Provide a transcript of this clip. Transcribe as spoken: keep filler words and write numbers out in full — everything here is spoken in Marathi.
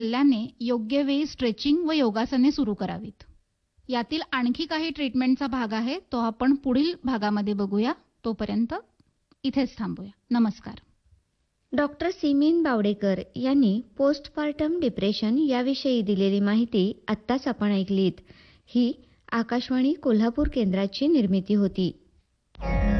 सल्ल्याने योग्य वेळी स्ट्रेचिंग व योगासने सुरू करावीत. यातील आणखी काही ट्रीटमेंटचा भाग आहे, तो आपण पुढील भागामध्ये बघूया. तोपर्यंत इथेच थांबूया. नमस्कार. डॉक्टर सिमीन बावडेकर यांनी पोस्टपार्टम डिप्रेशन याविषयी दिलेली माहिती आत्ताच आपण ऐकलीत. ही आकाशवाणी कोल्हापूर केंद्राची निर्मिती होती.